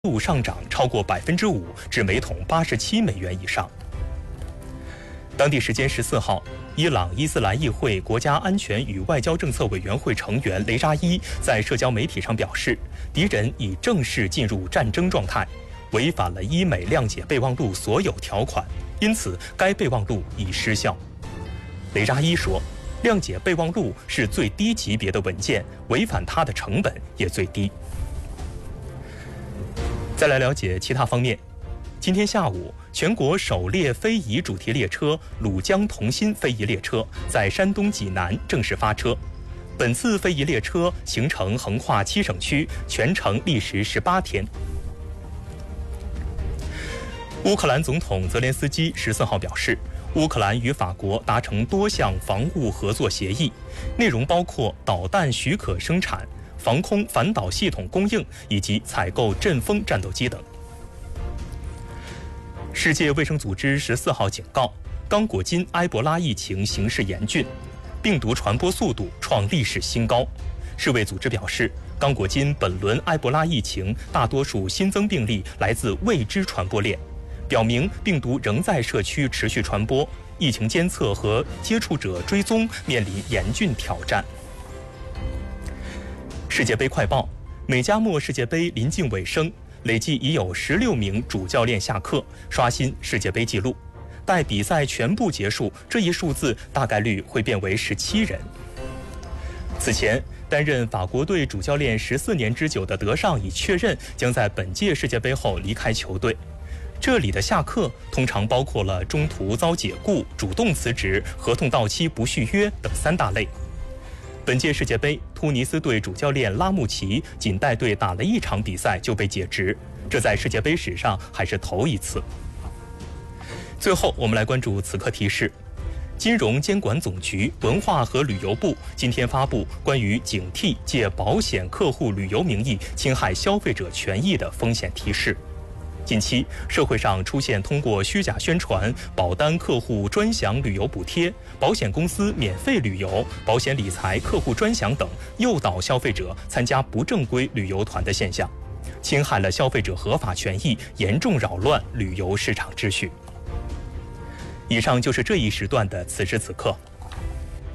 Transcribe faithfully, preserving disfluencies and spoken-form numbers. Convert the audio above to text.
度上涨超过百分之五，至每桶八十七美元以上。当地时间十四号，伊朗伊斯兰议会国家安全与外交政策委员会成员雷扎伊在社交媒体上表示，敌人已正式进入战争状态，违反了伊美谅解备忘录所有条款，因此该备忘录已失效。雷扎伊说，谅解备忘录是最低级别的文件，违反它的成本也最低。再来了解其他方面。今天下午，全国首列非遗主题列车鲁江同心非遗列车在山东济南正式发车。本次非遗列车行程横跨七省区，全程历时十八天。乌克兰总统泽连斯基十四号表示，乌克兰与法国达成多项防务合作协议，内容包括导弹许可生产、防空反导系统供应以及采购阵风战斗机等。世界卫生组织十四号警告，刚果金埃博拉疫情形势严峻，病毒传播速度创历史新高。世卫组织表示，刚果金本轮埃博拉疫情大多数新增病例来自未知传播链，表明病毒仍在社区持续传播，疫情监测和接触者追踪面临严峻挑战。世界杯快报：美加墨世界杯临近尾声，累计已有十六名主教练下课，刷新世界杯纪录。待比赛全部结束，这一数字大概率会变为十七人。此前，担任法国队主教练十四年之久的德尚已确认将在本届世界杯后离开球队。这里的下课通常包括了中途遭解雇、主动辞职、合同到期不续约等三大类。本届世界杯，突尼斯队主教练拉穆齐仅带队打了一场比赛就被解职，这在世界杯史上还是头一次。最后，我们来关注此刻提示：金融监管总局、文化和旅游部今天发布关于警惕借保险客户旅游名义侵害消费者权益的风险提示。近期，社会上出现通过虚假宣传、保单客户专享旅游补贴、保险公司免费旅游、保险理财客户专享等，诱导消费者参加不正规旅游团的现象，侵害了消费者合法权益，严重扰乱旅游市场秩序。以上就是这一时段的此时此刻。